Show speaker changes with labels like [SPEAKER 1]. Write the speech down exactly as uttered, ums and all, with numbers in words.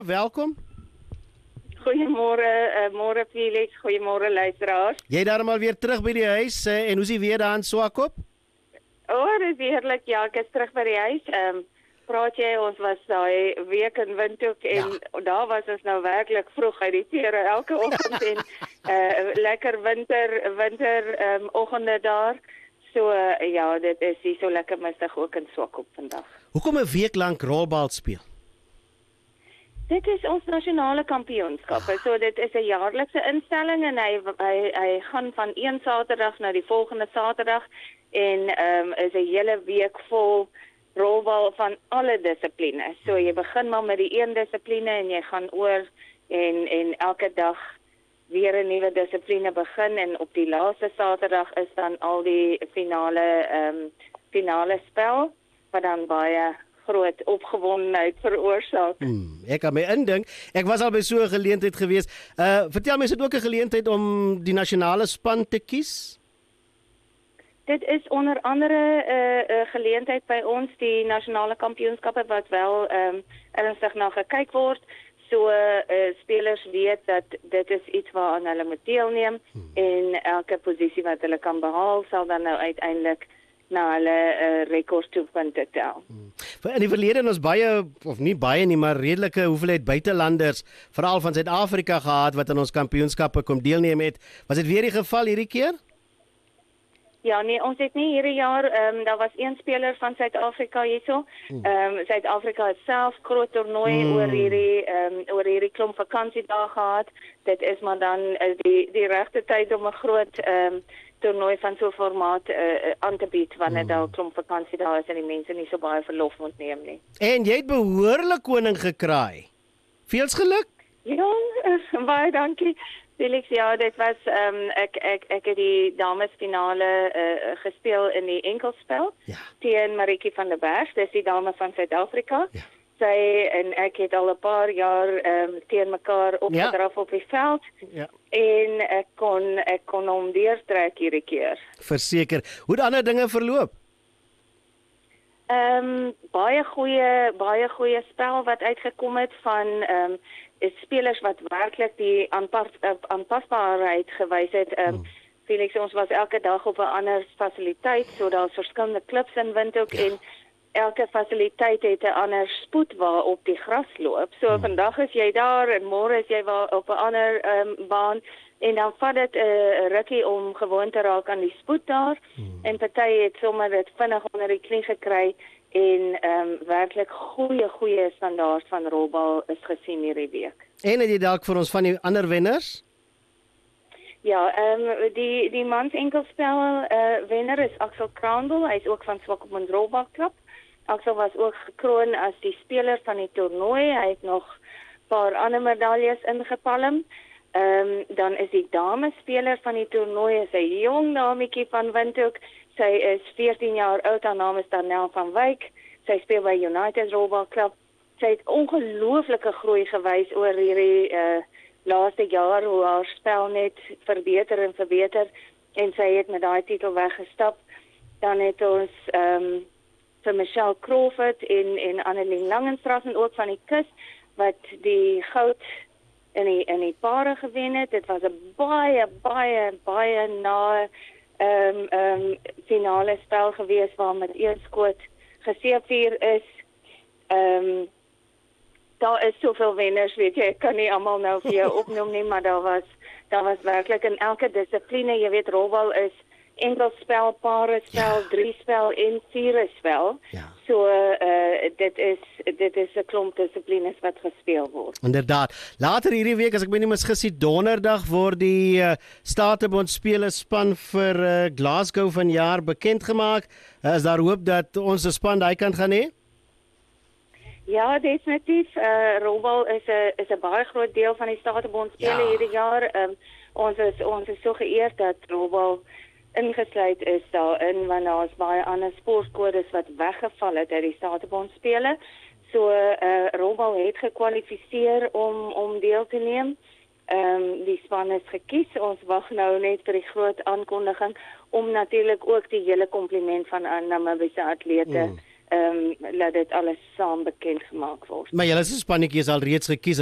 [SPEAKER 1] Welkom.
[SPEAKER 2] Goeiemôre, uh, môre Felix, goeiemôre luisteraars.
[SPEAKER 1] Jy daar maar weer terug by die huis uh, en hoe is die weer daar in Swakop?
[SPEAKER 2] O, oh, dis heerlik. Ja, ek is terug by die huis. Ehm um, praat jy, ons was daai week in Windhoek en ja. Daar was ons nou werklik vroeg uit die tere elke oggend en uh, lekker winter winter ehm um, oggende daar. So uh, ja, dit is hier so lekker mistig ook in Swakop vandag.
[SPEAKER 1] Hoekom 'n week lank rolbal speel?
[SPEAKER 2] Dit is ons nasionale kampioenskappe. So dit is 'n jaarlikse instelling en hy hy hy gaan van een Saterdag na die volgende Saterdag en ehm um, is 'n hele week vol rolbal van alle dissiplines. So jy begin maar met die een dissipline en jy gaan oor en en elke dag weer 'n nuwe dissipline begin en op die laaste Saterdag is dan al die finale ehm um, finale spel wat dan baie groot opgewondenheid veroorsaak.
[SPEAKER 1] Hmm, ek kan my indink. Ek was al by so 'n geleentheid gewees. Uh vertel my, is dit ook 'n geleentheid om die nasionale span te kies?
[SPEAKER 2] Dit is onder andere 'n uh, uh, geleentheid by ons, die nasionale kampioenskappe wat wel ehm um, ernstig na gekyk word. So uh, spelers weet dat dit is iets waaraan hulle moet deelneem hmm. en elke posisie wat hulle kan behaal sal dan nou uiteindelik na hulle uh, rekordpunte tel.
[SPEAKER 1] Hmm. In die verlede het ons baie, of nie baie nie, maar redelike hoeveelheid buitelanders, veral van Suid-Afrika gehad wat aan ons kampioenskappe kom deelneem het. Was dit weer die geval hierdie keer?
[SPEAKER 2] Ja, nee, ons het nie hierdie jaar, ehm um, daar was een speler van Suid-Afrika hierso. Ehm um, Suid-Afrika het self groot toernooi mm. oor hierdie ehm um, oor hierdie klomp vakansiedae gehad. Dit is maar dan uh, die die regte tyd om 'n groot ehm um, toernooi van so 'n formaat uh, aan te bied wanneer mm. daar 'n klomp vakansiedae is en die mense nie so baie verlof moet neem nie.
[SPEAKER 1] En jy het behoorlik koning gekraai. Veels geluk.
[SPEAKER 2] Ja, uh, baie dankie. Felix, ja, dit was ehm um, ek ek ek het die damesfinale uh, gespeel in die enkelspel
[SPEAKER 1] ja. teen
[SPEAKER 2] Marieke van der Berg, dis die dame van Suid-Afrika.
[SPEAKER 1] Ja.
[SPEAKER 2] Sy en ek het al 'n paar jaar ehm um, teen mekaar opgedraf ja. op die veld.
[SPEAKER 1] Ja.
[SPEAKER 2] En ek kon ek kon hom deurtrek hierdie keer.
[SPEAKER 1] Verseker. Hoe het ander dinge verloop?
[SPEAKER 2] Ehm um, baie goeie baie goeie spel wat uitgekom het van ehm um, is spelers wat werklik die aanpas, aanpasbaarheid gewys het. Um, mm. Felix, ons was elke dag op 'n ander fasiliteit, so daar's verskillende klubs in Windhoek ja. en elke fasiliteit het 'n ander spoed waar op die gras loop. So mm. vandag is jy daar en môre is jy op 'n ander um, baan en dan vat dit 'n uh, rukkie om gewoon te raak aan die spoed daar. Mm. En party het sommer dit vinnig onder die knie gekry. En ehm um, werklik goeie goeie standaard van rolbal is gesien hierdie week.
[SPEAKER 1] En het jy dalk vir ons van die ander wenners?
[SPEAKER 2] Ja, ehm um, die die mans enkelspel eh uh, wenner is Axel Kraandel, hy is ook van Swakopmund Rolbal Klub. Axel was ook gekroon as die speler van die toernooi. Hy het nog 'n paar ander medaljes ingepalm. Ehm um, dan is die damespeler van die toernooi is 'n jong dametjie van Windhoek. Sy is veertien jaar oud, haar naam is Danel van Wyk. Sy speel by United Rolbal Club. Sy het ongelooflike groei gewys oor hierdie uh, laaste jaar, hoe haar spel net verbeter en verbeter. En sy het met daai titel weggestap. Dan het ons um, vir Michelle Crawford en, en Annelien Langenstrassen ook van die kus, wat die goud in die, in die pare gewen het. Dit was 'n baie, baie, baie na ehm um, ehm um, finale spel gewees waar met een skoot geseëvier is. Ehm um, daar is soveel wenners, weet jy, ek kan nie almal nou vir jou opnoem nie, maar daar was daar was werklik in elke dissipline, jy weet, rolbal is enkelspel, parespel, ja. driespel en vierespel. Ja. So uh, dit is dit is 'n klomp dissiplines wat gespeel word.
[SPEAKER 1] Inderdaad. Later hierdie week, as ek my nie misgisie, donderdag word die uh, Statebond spelerspan vir uh, Glasgow vanjaar bekend gemaak. Uh, is daar hoop dat ons se span daai kant gaan hê?
[SPEAKER 2] Ja, definitief. Uh, rolbal is 'n is 'n baie groot deel van die Statebond spele ja. hierdie jaar. Um, ons is ons is so geëerd dat rolbal ingesluit is daarin, want daar is baie ander sportkodes wat weggeval het uit die Statebond spele. So uh, rolbal het gekwalifiseer om om deel te neem. Ehm um, die span is gekies. Ons wag nou net vir die groot aankondiging om natuurlik ook die hele kompliment van aan Namibiese atlete mm. ehm um, laat dit alles saam bekend gemaak word.
[SPEAKER 1] Maar julle se spannetjie is al reeds gekies.